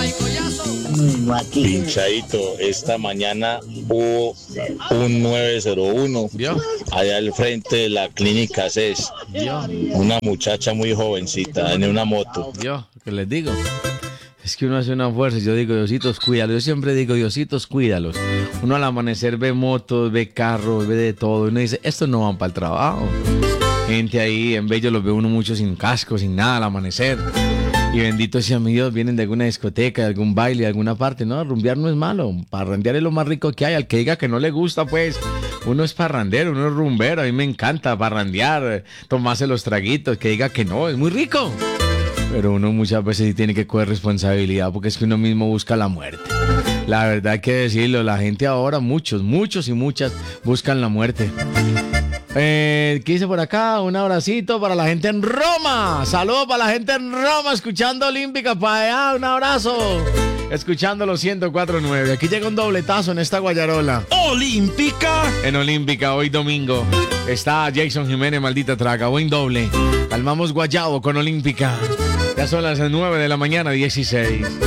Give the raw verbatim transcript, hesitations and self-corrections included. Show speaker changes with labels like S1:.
S1: Pinchadito, esta mañana hubo un nueve cero uno
S2: ¿Vio?
S1: allá al frente de la clínica C E S.
S2: ¿Vio?
S1: Una muchacha muy jovencita en una moto.
S2: ¿Vio? ¿Qué les digo? Es que uno hace una fuerza y yo digo, Diositos, cuídalos. Yo siempre digo, Diositos, cuídalos. Uno al amanecer ve motos, ve carros, ve de todo. Y uno dice, estos no van para el trabajo. Gente ahí, en Bello los ve uno mucho sin casco, sin nada al amanecer. Y bendito sea mi Dios, vienen de alguna discoteca, de algún baile, de alguna parte. No, rumbear no es malo. Parrandear es lo más rico que hay. Al que diga que no le gusta, pues, uno es parrandero, uno es rumbero. A mí me encanta parrandear, tomarse los traguitos. Que diga que no, es muy rico. Pero uno muchas veces sí tiene que coger responsabilidad porque es que uno mismo busca la muerte. La verdad hay que decirlo, la gente ahora, muchos, muchos y muchas buscan la muerte. Eh, ¿Qué dice por acá? Un abracito para la gente en Roma. Saludos para la gente en Roma, escuchando Olímpica para allá. Un abrazo. Escuchando los ciento cuatro punto nueve. Aquí llega un dobletazo en esta guayarola.
S3: Olímpica.
S2: En Olímpica, hoy domingo. Está Jason Jiménez, maldita traga. Buen doble. Calmamos Guayabo con Olímpica. Ya son las nueve de la mañana, dieciséis.